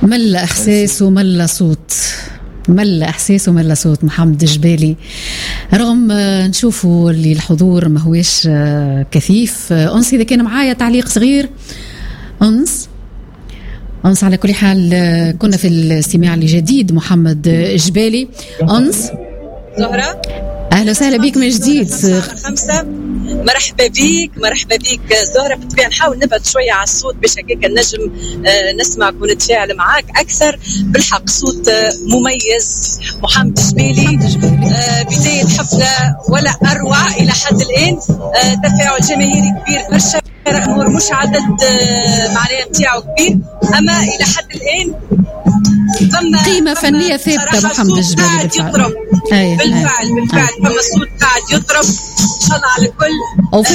ملا إحساس وملا صوت، ملا إحساس وملا صوت محمد جبالي. رغم نشوفوا اللي الحضور ما هوش كثيف. أنس إذا كان معايا تعليق صغير، أنس على كل حال كنا في الاستماع لجديد محمد جبالي. أنس زهرة، أهلا وسهلا بك من جديد. 5 مرحبا بيك زهرة. بالطبيعة نحاول نبعد شوية على الصوت باش هكاك نجم نسمعك ونتفاعل معاك أكثر. بالحق صوت مميز محمد جبالي. بداية حفلة ولا أروع إلى حد الآن. تفاعل جماهيري كبير برشا، الأمور مش عدد معناها متاعه كبير، أما إلى حد الآن قيمة فنية ثابتة محمد جبالي. بالفعل فما صوت قاعد يطرب إن شاء الله على الكل. وفي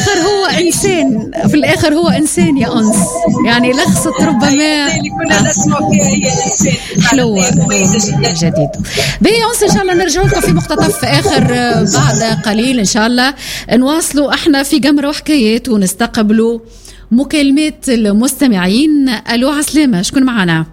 الآخر هو إنسان يا أنس، يعني لخصت ربما اللي كنا نسمع فيها هي إنسان حلوة جديد. بي أنس إن شاء الله نرجع لكم في مقتطف آخر بعد قليل إن شاء الله. نواصلوا احنا في جمرة وحكايات ونستقبلوا مكالمات المستمعين. ألو عسلامة، شكون معنا؟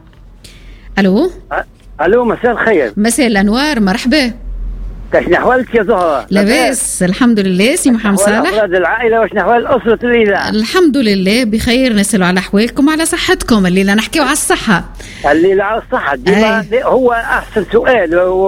ألو مساء الخير. مساء الأنوار، مرحبا. كيف أحوالك يا زهرة؟ لاباس الحمد لله. سي محمد صالح، أفراد العائلة وش أحوال أسرة الإذاعة؟ الحمد لله بخير. نسألوا على أحوالكم وعلى صحتكم. الليلة نحكيوا على الصحة. الليلة على الصحة ديما هو أحسن سؤال.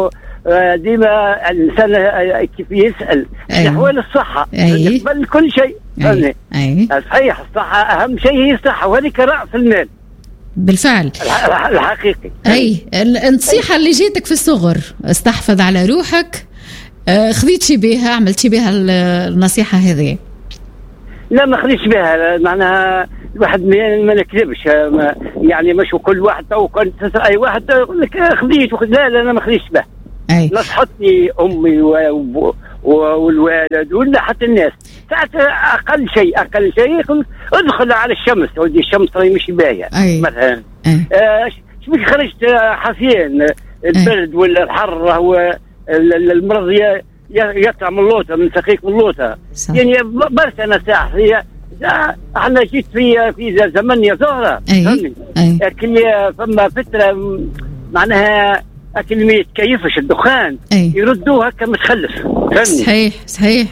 ديما الإنسان كيف يسأل أحوال الصحة قبل كل شيء. صحيح، الصحة أهم شيء هي الصحة، وهذيك رأس المال بالفعل الحقيقي. النصيحة اللي جيتك في الصغر، استحفظ على روحك، خذيت شي بها، عملت شي بها النصيحة هذه؟ لا ما خذيتش بها، معناها الواحد ما نكذبش، يعني مش كل واحد أو كنت أي واحد خذيت لا أنا ما خذيتش بها. نصحتني أمي والوالد ولا حتى الناس ساعات أقل شيء يقول ادخل على الشمس، ودي الشمس راهي مش باهية مثلا. شبيك خرجت حافيين البرد ولا الحر، هو المرض يطلع من اللوطة، من سقيك من اللوطة. يعني برشا نصائح احنا جيت في زمن يا زهرة، لكن فما فترة معناها أكل ما يتكيفش الدخان يردوها كمتخلف. صحيح.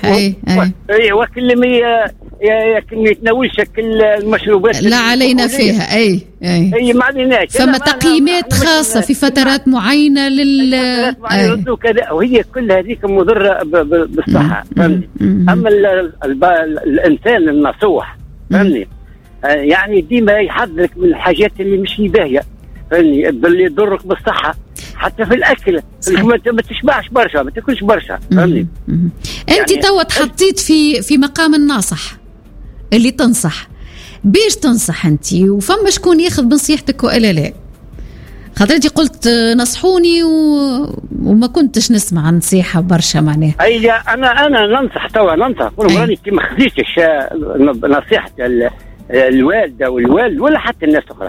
وكل ما يتناولش كل المشروبات لا علينا فيها. اي ما عليناش. ثم تقييمات خاصة في فترات معينة يردوا كذا، وهي كل هذيك مضرة بالصحة. فهمني؟ أما الإنسان النصوح فهمني يعني ديما يحذرك من الحاجات اللي مش باهية، فهمني، اللي يضرك بالصحة. حتى في الأكل ما تشبعش برشا، ما تاكلش برشا. فهمني؟ أنت يعني توا تحطيت في مقام الناصح اللي تنصح. بيش تنصح أنت وفما شكون ياخذ بنصيحتك وإلا لا؟ خاطر أنت قلت نصحوني وما كنتش نسمع نصيحة برشا معناها. أي أنا ننصح توا ننصح. راني ما خذيتش نصيحة الوالدة والوالد ولا حتى الناس الأخرى.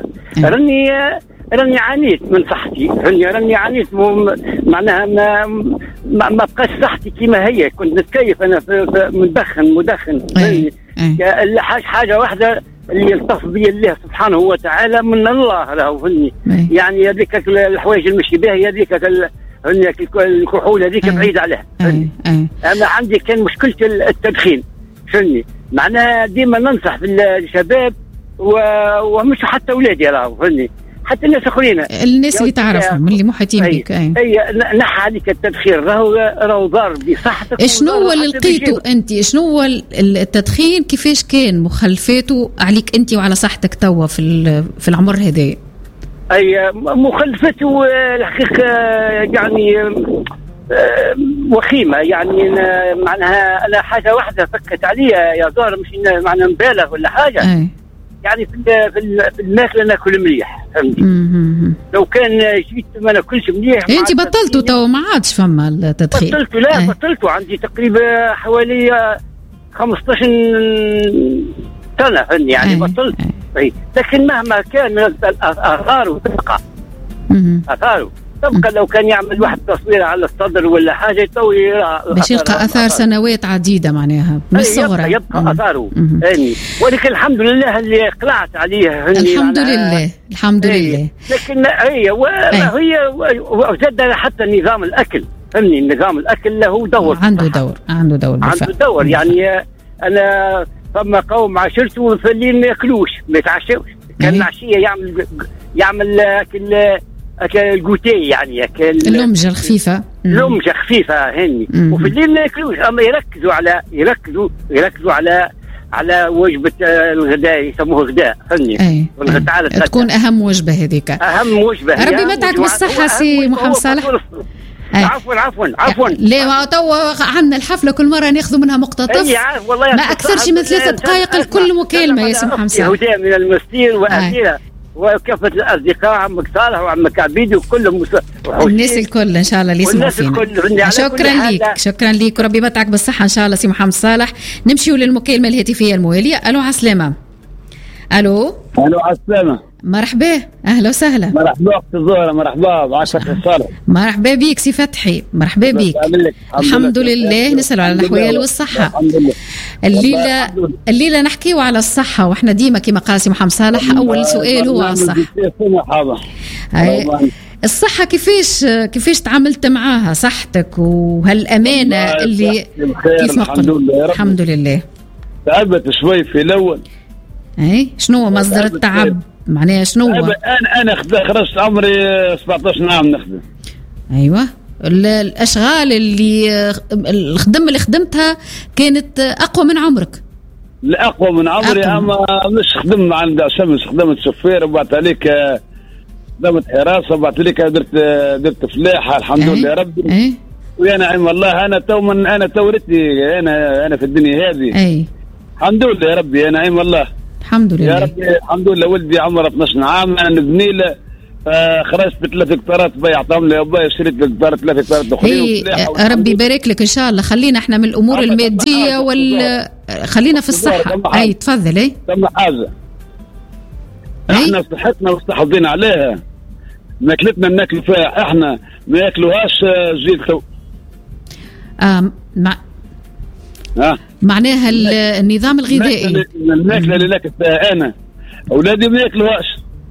راني عانيت من صحتي، راني عانيت معناها ما بقاش صحتي كما هي. كنت نتكيف انا في مدخن. حاجه واحده اللي يلطف بي الله سبحانه وتعالى من الله راهو فهمني. يعني هذيك الحوايج المشي باهيه، هذيك الكحول هذيك بعيد عليها. انا عندي كان مشكله التدخين فهمني. معناها ديما ننصح بالشباب ومش حتى اولادي راهو فهمني، حتى الناس اخرين، الناس اللي تعرفهم اللي محيطين بك. نحى عليك التدخين راهو ضار بصحتك. شنو اللي لقيته انت؟ شنو التدخين كيفاش كان مخلفاته عليك انت وعلى صحتك توا في العمر هذا؟ اي مخلفته الحقيقه يعني وخيمه. يعني معناها انا حاجه واحده فكت عليا يا زهر، مش معناها مبالغ ولا حاجه. يعني في الماكله ناكل مليح فهمتي. لو كان جيت ما ناكلش مليح. انت بطلتوا تو ما عادش فما التدخين؟ بطلته عندي تقريبا حوالي 15 سنه فهمتي. يعني بطلت. لكن مهما كان من الاثار وتبقى اثاره تبقى لو كان يعمل واحد تصوير على الصدر ولا حاجه تو باش يلقى اثار سنوات عديده معناها من الصغر يبقى اثاره يعني. ولكن الحمد لله اللي قلعت عليه الحمد لله الحمد لله. لكن هي وجد حتى نظام الاكل فهمني. نظام الاكل له دور عنده دور يعني انا ثم قوم عشرته في الليل ما ياكلوش ما يتعشوش. كان العشيه يعمل اكل الجوتيه يعني اكل اللمجه الخفيفه هني. وفي الليل ما ياكلوش اما يركزوا على وجبه الغداء يسموه غداء فهمني. تكون اهم وجبه هذيك اهم وجبه. ربي متعك بالصحه سي محمد صالح. عفوا ليه ما تو عندنا الحفله كل مره ناخذ منها مقتطف ما اكثرش من 3 دقائق لكل مكالمه يا سي محمد صالح. هدايا من المسير وأميرة وكافة الأصدقاء عمك صالح وعمك عبيدي وكلهم الناس الكل إن شاء الله اللي يسمعوا فينا. شكرا ليك وربي متعك بالصحة إن شاء الله سي محمد صالح. نمشيوا للمكالمة الهاتفية الموالية. ألو عسلامة. ألو عسلامة. مرحبا أهلا وسهلا. مرحبا أخت زهرة. مرحبا بعشرة الصالح. مرحبا بيك سي فتحي. مرحبا بيك. الحمد لله. نسأل على الأحوال والصحة. الحمد لله. الليلة نحكيوا على الصحة وإحنا ديما كما قال سي محمد صالح أول سؤال هو على الصحة. الصحة كيفاش تعاملت معاها صحتك وهالأمانة اللي كيف ما قلت. الحمد لله. تعبت شوي في الأول. شنو مصدر التعب معناها شنو؟ أنا خرجت عمري 17 عام نخدم. أيوة. الأشغال الخدمة اللي خدمتها كانت أقوى من عمرك. لا أقوى من عمري أما مش خدم عند شمس. خدمت شوفير وبعت عليك خدمت حراسة وبعت عليك درت فلاحة الحمد لله يا ربي. ويا نعم الله أنا تورثي أنا في الدنيا هذه. الحمد لله يا ربي. يا نعم الله. الحمد لله يا ربي. الحمد لله. ولدي عمره 12 عام أنا نبني له. خرجت ب3 هكتارات بيعطهم لي أبوي شريت 3 هكتارات أخرين. ربي يبارك لك إن شاء الله. خلينا إحنا من الأمور المادية خلينا في الصحة. تفضل. ثم حاجة إحنا صحتنا مستحافظين عليها. ماكلتنا ناكل فيها إحنا ما ياكلوهاش جيل تو. معناها النظام الغذائي الماكلة اللي ناكل فيها أنا أولادي ما ياكلوهاش.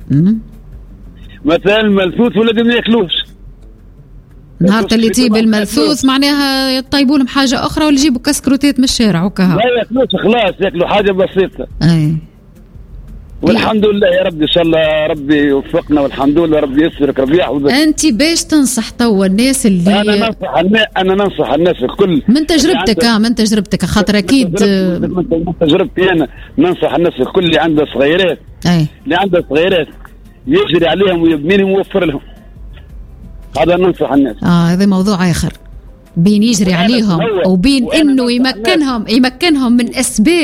مثلا الملثوث ولادي ما ياكلوش. نهار اللي تجيب الملثوث معناها يطيبوا لهم حاجة أخرى ولا يجيبوا كسكروتات من الشارع وكها. لا ياكلوش خلاص ياكلوا حاجة بسيطة. والحمد لله يا ربي. إن شاء الله ربي يوفقنا والحمد لله ربي يسرك ربي يحفظك. أنت باش تنصح توا الناس اللي أنا ننصح الناس الكل من تجربتك من تجربتك خاطر أكيد من تجربتي أنا ننصح الناس الكل اللي عنده صغيرات اللي عنده صغيرات يجري عليهم ويبنيهم ويوفر لهم. هذا ننصح الناس. هذا موضوع آخر بين يجري عليهم وبين انه يمكنهم من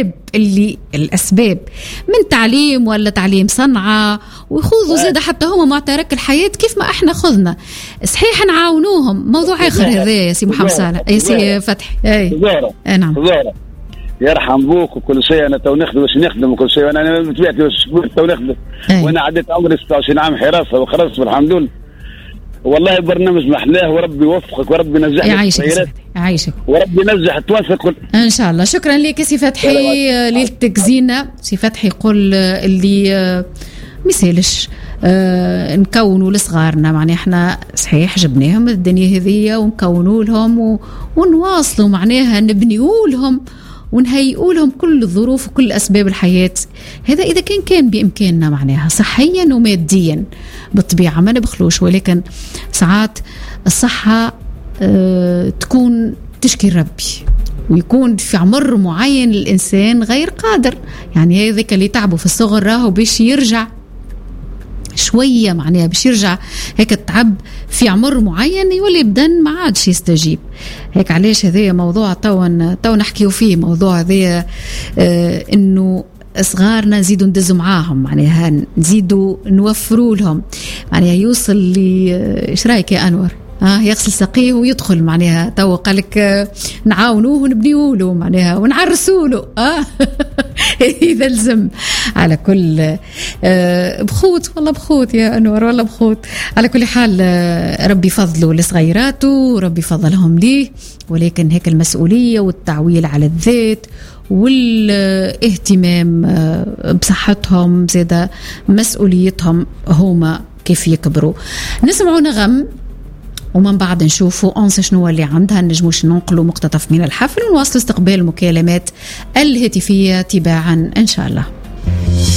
الاسباب من تعليم ولا تعليم صنعه ويخوضوا زيادة حتى هم معترك الحياه كيف ما احنا خذنا. صحيح نعاونوهم. موضوع اخر هذا يا سي محمد صالح. يا سي فتحي. نعم يرحم بوك وكل شيء. انا تو نخدم باش نخدم وكل شيء. وانا متبعتي باش تو نخدم. وانا عديت عمري 26 عام حراسه وخرجت والحمد لله. والله برنامج محلاه وربي يوفقك وربي ينجحك. يعيشك وربي ينجح التوانسه الكل ان شاء الله. شكرا لك سي فتحي. ليلتك زينه. سي فتحي يقول اللي مثالش نكونوا لصغارنا معناها احنا صحيح جبناهم الدنيا هذية ونكونوا لهم ونواصلوا معناها نبنيوا لهم ونهيئوا لهم كل الظروف وكل أسباب الحياة. هذا إذا كان بإمكاننا معناها صحيا وماديا. بالطبيعة ما نبخلوش ولكن ساعات الصحة تكون تشكي ربي ويكون في عمر معين الإنسان غير قادر. يعني هذاك اللي تعبوا في الصغر راهو باش يرجع شوية معناها باش يرجع هيك التعب في عمر معين يولي بدن ما عادش يستجيب. هيك علاش هذا موضوع تو نحكيو فيه. موضوع هذا انه صغارنا نزيدوا ندزوا معاهم معناها نزيدوا نوفروا لهم معناها يوصل لي. ايش رايك يا انور؟ يغسل ساقيه ويدخل معناها تو قالك نعاونوه ونبنيوله معناها ونعرسوله إذا لزم. على كل بخوت والله بخوت يا أنور والله بخوت. على كل حال ربي فضله لصغيراته وربي فضلهم ليه، ولكن هيك المسؤولية والتعويل على الذات والاهتمام بصحتهم زيادة مسؤوليتهم هما كيف يكبروا. نسمعوا نغم ومن بعد نشوفوا أنسى شنو اللي عندها، نجموش ننقلوا مقتطف من الحفل ونواصل استقبال المكالمات الهاتفية تباعا إن شاء الله.